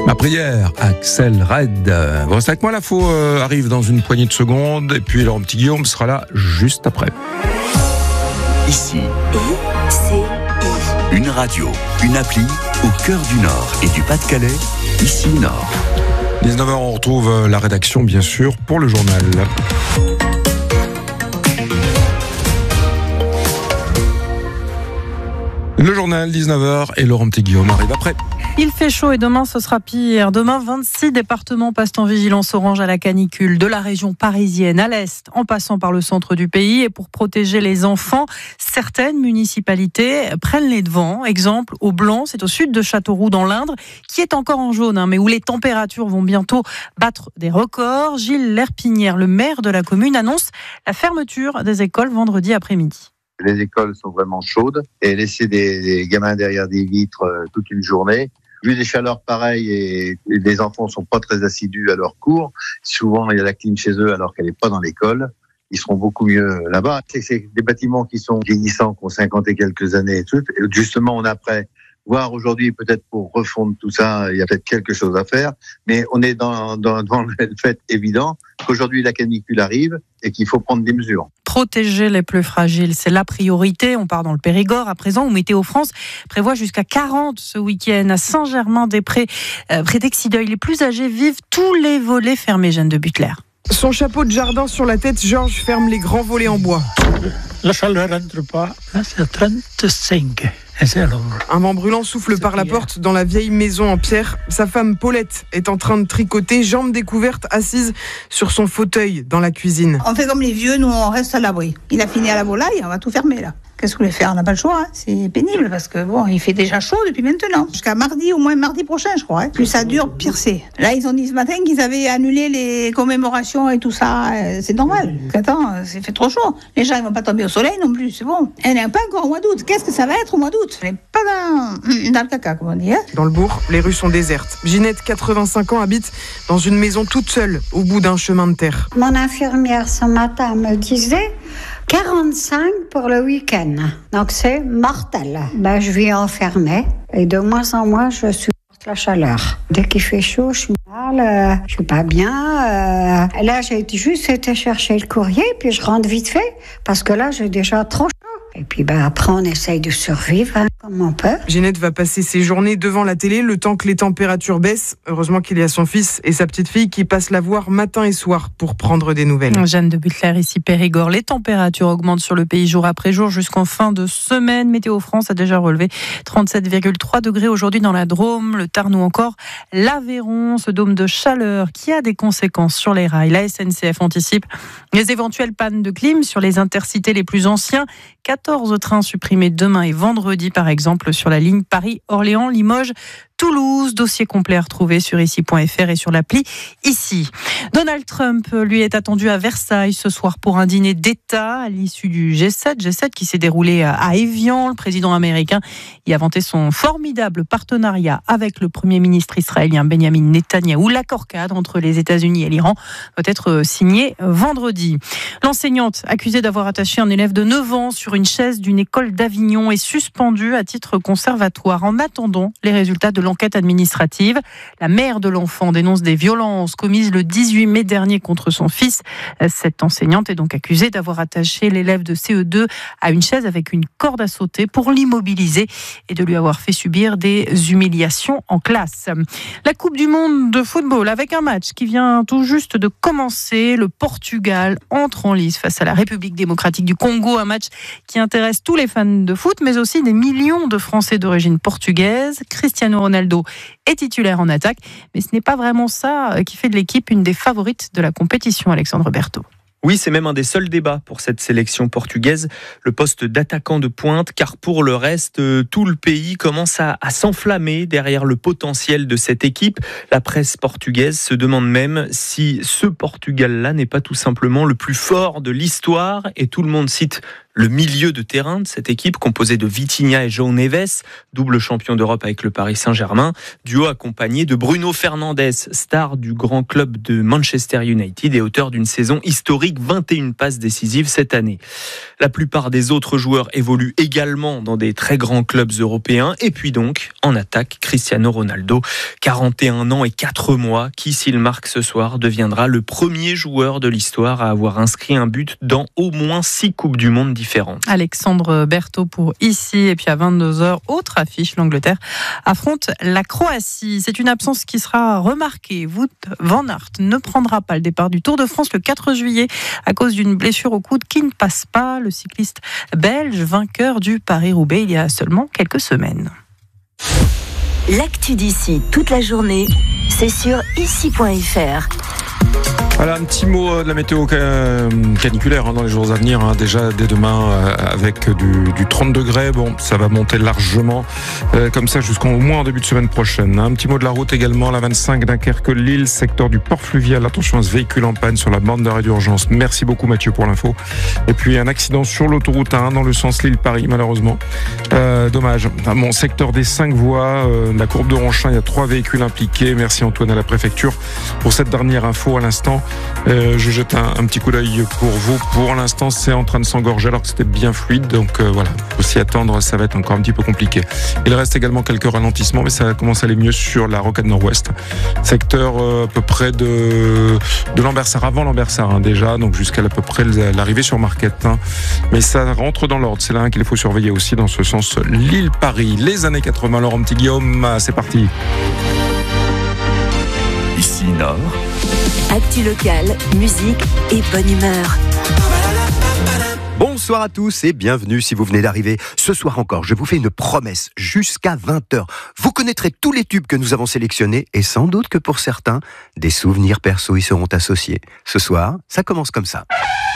Ma prière, Axel Red. Vous restez avec moi, l'info arrive dans une poignée de secondes. Et puis Laurent Petit-Guillaume sera là juste après. Ici, une radio, une appli au cœur du Nord et du Pas-de-Calais, ici Nord. 19h, on retrouve la rédaction, bien sûr, pour le journal. Le journal, 19h, et Laurent Petit-Guillaume arrive après. Il fait chaud et demain ce sera pire. Demain, 26 départements passent en vigilance orange à la canicule, de la région parisienne à l'est, en passant par le centre du pays. Et pour protéger les enfants, certaines municipalités prennent les devants. Exemple, au Blanc, c'est au sud de Châteauroux dans l'Indre, qui est encore en jaune, mais où les températures vont bientôt battre des records. Gilles Lerpinière, le maire de la commune, annonce la fermeture des écoles vendredi après-midi. Les écoles sont vraiment chaudes et laisser des gamins derrière des vitres toute une journée. Vu des chaleurs pareilles et les enfants sont pas très assidus à leur cours, souvent il y a la clim chez eux alors qu'elle n'est pas dans l'école. Ils seront beaucoup mieux là-bas. C'est des bâtiments qui sont vieillissants, qui ont 50 et quelques années et tout. Et justement, on a prêt. Voir aujourd'hui, peut-être pour refondre tout ça, il y a peut-être quelque chose à faire. Mais on est dans le fait évident qu'aujourd'hui la canicule arrive et qu'il faut prendre des mesures. Protéger les plus fragiles, c'est la priorité. On part dans le Périgord à présent où Météo France prévoit jusqu'à 40 ce week-end à Saint-Germain-des-Prés, près d'Exideuil. Les plus âgés vivent tous les volets fermés, Jeanne de Butler. Son chapeau de jardin sur la tête, Georges ferme les grands volets en bois. La chaleur rentre pas. Là, c'est à 35. Un vent brûlant souffle par la porte dans la vieille maison en pierre. Sa femme Paulette est en train de tricoter, jambes découvertes, assise sur son fauteuil dans la cuisine. On fait comme les vieux, nous on reste à l'abri. Il a fini à la volaille, on va tout fermer là. Qu'est-ce que vous voulez faire ? On n'a pas le choix, c'est pénible parce que bon, il fait déjà chaud depuis maintenant. Jusqu'à mardi, au moins mardi prochain je crois. Plus ça dure, pire c'est. Là ils ont dit ce matin qu'ils avaient annulé les commémorations et tout ça, c'est normal. Attends, c'est fait trop chaud. Les gens ils vont pas tomber au soleil non plus, c'est bon. Elle n'est pas encore au mois d'août. Qu'est-ce que ça va être au mois d'août ? Elle n'est pas dans le caca comme on dit. Dans le bourg, les rues sont désertes. Ginette, 85 ans, habite dans une maison toute seule au bout d'un chemin de terre. Mon infirmière ce matin me disait 45 pour le week-end. Donc c'est mortel. Je vis enfermée et de moins en moins je supporte la chaleur. Dès qu'il fait chaud, je suis mal, je suis pas bien. Là, j'ai juste été chercher le courrier puis je rentre vite fait parce que là, j'ai déjà trop chaud. Et puis après, on essaye de survivre comme on peut. Ginette va passer ses journées devant la télé le temps que les températures baissent. Heureusement qu'il y a son fils et sa petite fille qui passent la voir matin et soir pour prendre des nouvelles. Jeanne de Butler, ici Périgord. Les températures augmentent sur le pays jour après jour jusqu'en fin de semaine. Météo France a déjà relevé 37,3 degrés aujourd'hui dans la Drôme, le Tarn ou encore l'Aveyron. Ce dôme de chaleur qui a des conséquences sur les rails. La SNCF anticipe les éventuelles pannes de clim sur les intercités les plus anciens. 14 trains supprimés demain et vendredi, par exemple, sur la ligne Paris-Orléans-Limoges. Toulouse, dossier complet à retrouver sur ici.fr et sur l'appli Ici. Donald Trump, lui, est attendu à Versailles ce soir pour un dîner d'État à l'issue du G7 qui s'est déroulé à Évian. Le président américain y a vanté son formidable partenariat avec le Premier ministre israélien Benjamin Netanyahou. L'accord cadre entre les États-Unis et l'Iran doit être signé vendredi. L'enseignante accusée d'avoir attaché un élève de 9 ans sur une chaise d'une école d'Avignon est suspendue à titre conservatoire en attendant les résultats de l'enquête administrative. La mère de l'enfant dénonce des violences commises le 18 mai dernier contre son fils. Cette enseignante est donc accusée d'avoir attaché l'élève de CE2 à une chaise avec une corde à sauter pour l'immobiliser et de lui avoir fait subir des humiliations en classe. La Coupe du Monde de football avec un match qui vient tout juste de commencer. Le Portugal entre en lice face à la République démocratique du Congo. Un match qui intéresse tous les fans de foot mais aussi des millions de Français d'origine portugaise. Cristiano Ronaldo est titulaire en attaque, mais ce n'est pas vraiment ça qui fait de l'équipe une des favorites de la compétition, Alexandre Berthaud. Oui, c'est même un des seuls débats pour cette sélection portugaise, le poste d'attaquant de pointe, car pour le reste, tout le pays commence à s'enflammer derrière le potentiel de cette équipe. La presse portugaise se demande même si ce Portugal-là n'est pas tout simplement le plus fort de l'histoire, et tout le monde cite le milieu de terrain de cette équipe composée de Vitinha et João Neves, double champion d'Europe avec le Paris Saint-Germain, duo accompagné de Bruno Fernandes, star du grand club de Manchester United et auteur d'une saison historique, 21 passes décisives cette année. La plupart des autres joueurs évoluent également dans des très grands clubs européens. Et puis donc, en attaque, Cristiano Ronaldo, 41 ans et 4 mois, qui, s'il marque ce soir, deviendra le premier joueur de l'histoire à avoir inscrit un but dans au moins 6 Coupes du Monde différentes. Alexandre Berthaud pour ici. Et puis à 22h, autre affiche, l'Angleterre affronte la Croatie. C'est une absence qui sera remarquée. Wout van Aert ne prendra pas le départ du Tour de France le 4 juillet à cause d'une blessure au coude qui ne passe pas. Le cycliste belge, vainqueur du Paris-Roubaix il y a seulement quelques semaines. L'actu d'ici toute la journée, c'est sur ici.fr. Voilà, un petit mot de la météo caniculaire dans les jours à venir. Déjà dès demain avec du 30 degrés. Bon, ça va monter largement comme ça jusqu'au moins en début de semaine prochaine. Un petit mot de la route également, la 25 Dunkerque-Lille, secteur du port fluvial. Attention à ce véhicule en panne sur la bande d'arrêt d'urgence. Merci beaucoup Mathieu pour l'info. Et puis un accident sur l'autoroute 1 dans le sens Lille-Paris malheureusement. Dommage. Bon, secteur des 5 voies, la courbe de Ronchin, il y a 3 véhicules impliqués. Merci Antoine à la préfecture pour cette dernière info à l'instant. Je jette un petit coup d'œil pour vous. Pour l'instant, c'est en train de s'engorger alors que c'était bien fluide. Donc voilà, faut s'y attendre, ça va être encore un petit peu compliqué. Il reste également quelques ralentissements, mais ça commence à aller mieux sur la rocade nord-ouest. Secteur à peu près de Lambersart, avant Lambersart déjà, donc jusqu'à à peu près l'arrivée sur Marquette. Mais ça rentre dans l'ordre. C'est là qu'il faut surveiller aussi dans ce sens Lille-Paris. Les années 80, Laurent Petit-Guillaume, c'est parti. Ici Nord. Actu locale, musique et bonne humeur. Bonsoir à tous et bienvenue si vous venez d'arriver. Ce soir encore, je vous fais une promesse. Jusqu'à 20h, vous connaîtrez tous les tubes que nous avons sélectionnés et sans doute que pour certains, des souvenirs perso y seront associés. Ce soir, ça commence comme ça.